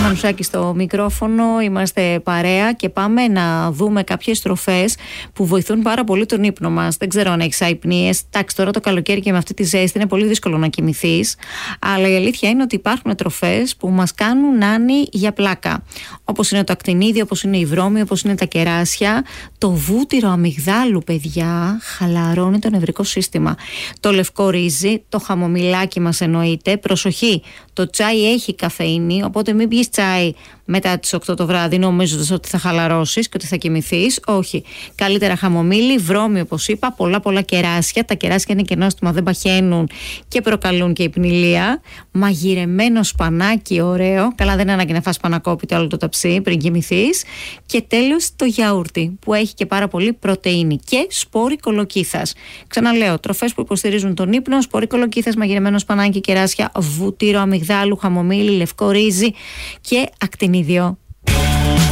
Μανουσάκη στο μικρόφωνο, είμαστε παρέα και πάμε να δούμε κάποιες τροφές που βοηθούν πάρα πολύ τον ύπνο μας. Δεν ξέρω αν έχεις αϊπνίες. Εντάξει, τώρα το καλοκαίρι και με αυτή τη ζέστη είναι πολύ δύσκολο να κοιμηθείς. Αλλά η αλήθεια είναι ότι υπάρχουν τροφές που μας κάνουν νάνι για πλάκα. Όπως είναι το ακτινίδιο, όπως είναι η βρώμη, όπως είναι τα κεράσια. Το βούτυρο αμυγδάλου, παιδιά, χαλαρώνει το νευρικό σύστημα. Το λευκό ρύζι, το χαμομηλάκι μας εννοείται. Προσοχή, το τσάι έχει καφεΐνη, οπότε μην πεις τσάι μετά τις 8 το βράδυ νομίζοντας ότι θα χαλαρώσεις και ότι θα κοιμηθείς. Όχι. Καλύτερα χαμομήλι, βρώμη όπως είπα, πολλά κεράσια. Τα κεράσια είναι και νόστιμα, δεν παχαίνουν και προκαλούν και υπνηλία. Μαγειρεμένο σπανάκι, ωραίο. Καλά, δεν είναι ανάγκη να φας σπανακόπιτα όλο το ταψί πριν κοιμηθείς. Και τέλος το γιαούρτι που έχει και πάρα πολύ πρωτεΐνη. Και σπόρι κολοκύθας. Ξαναλέω, τροφές που υποστηρίζουν τον ύπνο: σπόρι κολοκύθας, μαγειρεμένο σπανάκι, κεράσια, βούτυρο αμυγδάλου, χαμομήλι, λευκό ρύζι και ακτινίδιο.